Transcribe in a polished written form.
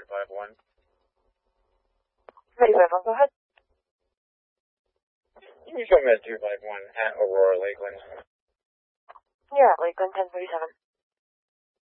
251. 251, go ahead. Can you show me at 251 at Aurora, Lakeland? Yeah, Lakeland 1037.